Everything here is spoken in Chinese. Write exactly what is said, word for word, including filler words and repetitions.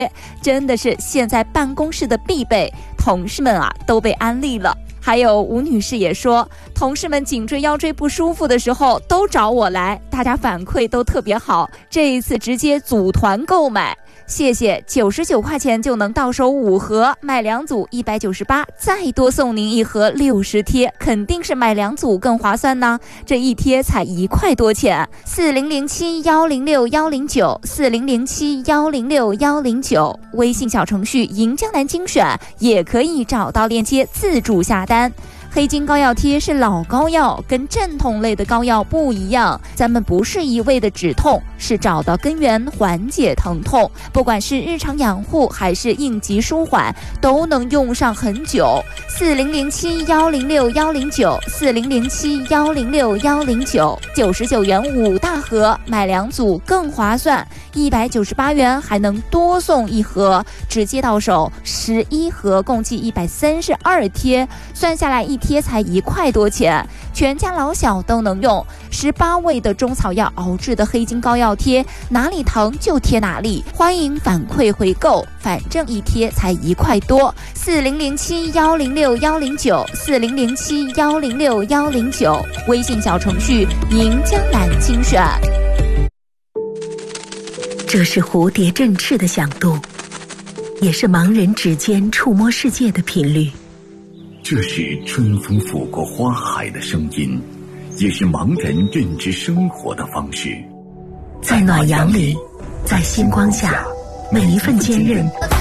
真的是现在办公室的必备，同事们啊都被安利了。还有吴女士也说，同事们颈椎腰椎不舒服的时候都找我来，大家反馈都特别好，这一次直接组团购买。谢谢，九十九块钱就能到手五盒，买两组一百九十八，再多送您一盒六十贴，肯定是买两组更划算呢。这一贴才一块多钱。四零零七幺零六幺零九，四零零七幺零六幺零九，微信小程序赢江南精选也可以找到链接自助下单。黑金膏药贴是老膏药，跟镇痛类的膏药不一样，咱们不是一味的止痛，是找到根源缓解疼痛，不管是日常养护还是应急舒缓，都能用上很久。四零零七幺零六幺零九，四零零七幺零六幺零九，九十九元五大盒，买两组更划算，一百九十八元还能多送一盒，直接到手十一盒，共计一百三十二贴，算下来一贴才一块多钱，全家老小都能用。十八味的中草药熬制的黑金膏药贴，哪里疼就贴哪里，欢迎反馈回购，反正一贴才一块多。四零零七幺零六幺零九，四零零七幺零六幺零九，微信小程序赢江南精选。 这是蝴蝶振翅的响动，也是盲人指尖触摸世界的频率。 这是春风拂过花海的声音，也是盲人认知生活的方式。 在暖阳里，在星光下，每一份坚韧